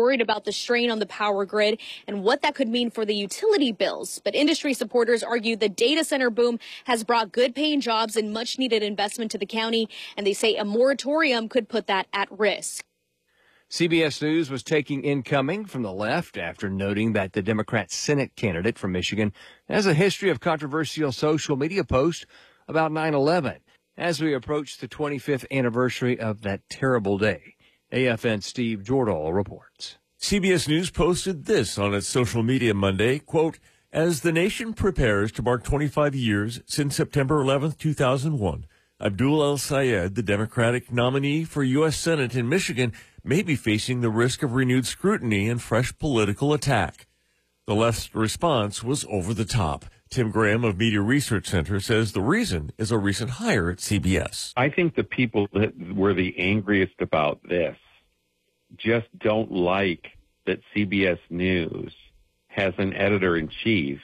worried about the strain on the power grid and what that could mean for the utility bills. But industry supporters argue the data center boom has brought good-paying jobs and much-needed investment to the county, and they say a moratorium could put that at risk. CBS News was taking incoming from the left after noting that the Democrat Senate candidate from Michigan has a history of controversial social media posts about 9/11 as we approach the 25th anniversary of that terrible day. AFN Steve Jordahl reports. CBS News posted this on its social media Monday, quote, as the nation prepares to mark 25 years since September 11th, 2001, Abdul El-Sayed, the Democratic nominee for U.S. Senate in Michigan, may be facing the risk of renewed scrutiny and fresh political attack. The left's response was over the top. Tim Graham of Media Research Center says the reason is a recent hire at CBS. I think the people that were the angriest about this just don't like that CBS News has an editor-in-chief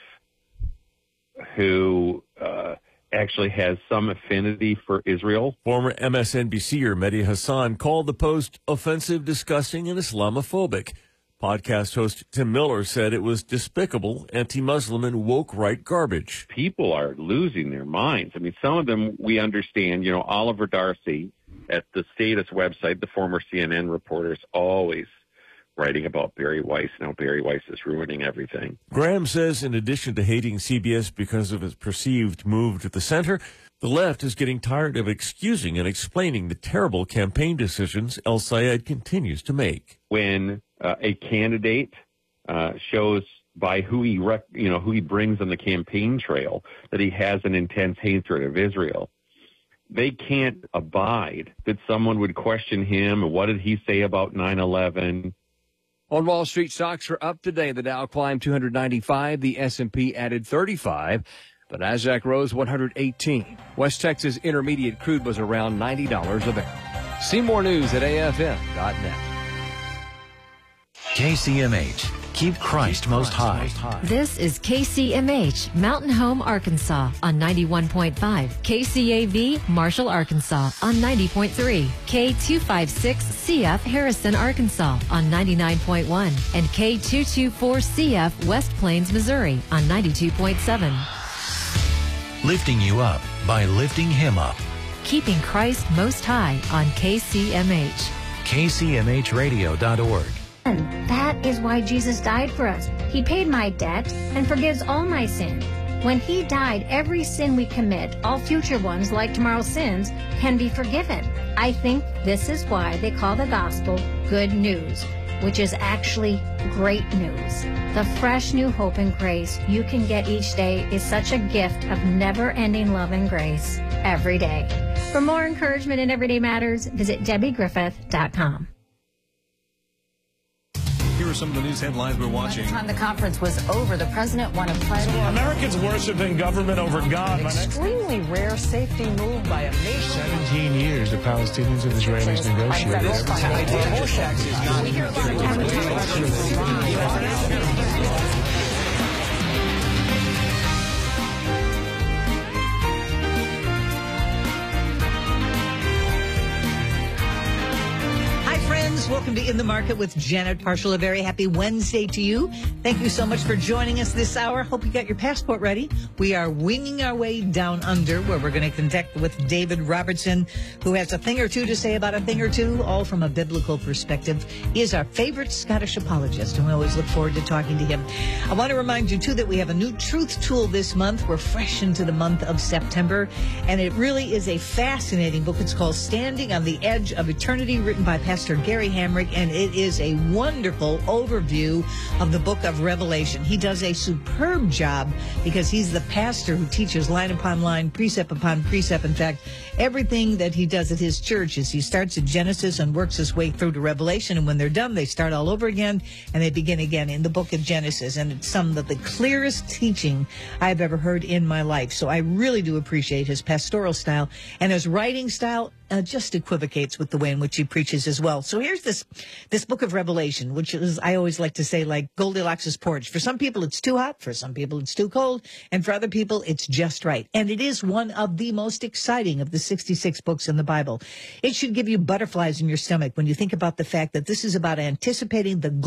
who actually has some affinity for Israel. Former MSNBCer Mehdi Hassan called the post offensive, disgusting, and Islamophobic. Podcast host Tim Miller said it was despicable, anti-Muslim, and woke right garbage. People are losing their minds. I mean, some of them we understand. You know, Oliver Darcy at the Status website, the former CNN reporter, is always writing about Barry Weiss. Now Barry Weiss is ruining everything. Graham says in addition to hating CBS because of its perceived move to the center, the left is getting tired of excusing and explaining the terrible campaign decisions El-Sayed continues to make. When a candidate shows by who he brings on the campaign trail that he has an intense hatred of Israel, they can't abide that someone would question him. What did he say about 9/11? On Wall Street, stocks are up today. The Dow climbed 295. The S&P added 35. The Nasdaq rose 118. West Texas Intermediate crude was around $90 a barrel. See more news at afm.net. KCMH. Keep Christ most high. This is KCMH, Mountain Home, Arkansas on 91.5. KCAV, Marshall, Arkansas on 90.3. K256CF, Harrison, Arkansas on 99.1. And K224CF, West Plains, Missouri on 92.7. Lifting you up by lifting him up. Keeping Christ most high on KCMH. KCMHradio.org. That is why Jesus died for us. He paid my debt and forgives all my sin. When he died, every sin we commit, all future ones like tomorrow's sins, can be forgiven. I think this is why they call the gospel good news, which is actually great news. The fresh new hope and grace you can get each day is such a gift of never-ending love and grace every day. For more encouragement in Everyday Matters, visit DebbieGriffith.com. Here are some of the news headlines we're watching. By the time the conference was over, the president wanted plenty. So Americans worshiping government over God. Extremely rare safety move by a nation. 17 years the Palestinians and Israelis negotiated. Welcome to In the Market with Janet Parshall. A very happy Wednesday to you. Thank you so much for joining us this hour. Hope you got your passport ready. We are winging our way down under, where we're going to connect with David Robertson, who has a thing or two to say about a thing or two, all from a biblical perspective. He is our favorite Scottish apologist, and we always look forward to talking to him. I want to remind you, too, that we have a new truth tool this month. We're fresh into the month of September, and it really is a fascinating book. It's called Standing on the Edge of Eternity, written by Pastor Gary Hamrick, and it is a wonderful overview of the book of Revelation. He does a superb job because he's the pastor who teaches line upon line, precept upon precept. In fact, everything that he does at his church is he starts at Genesis and works his way through to Revelation, and when they're done, they start all over again, and they begin again in the book of Genesis, and it's some of the clearest teaching I've ever heard in my life. So I really do appreciate his pastoral style, and his writing style just equivocates with the way in which he preaches as well. So here's this book of Revelation, which is, I always like to say, like Goldilocks' porridge. For some people, it's too hot. For some people, it's too cold. And for other people, it's just right. And it is one of the most exciting of the 66 books in the Bible. It should give you butterflies in your stomach when you think about the fact that this is about anticipating the